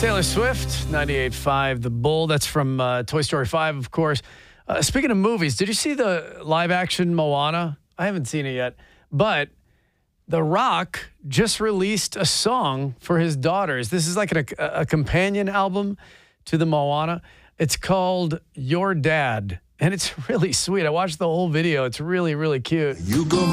Taylor Swift, 98.5 The Bull. That's from Toy Story 5, of course. Speaking of movies, did you see the live-action Moana? I haven't seen it yet. But The Rock just released a song for his daughters. This is like a companion album to the Moana. It's called Your Dad, and it's really sweet. I watched the whole video. It's really, really cute. You go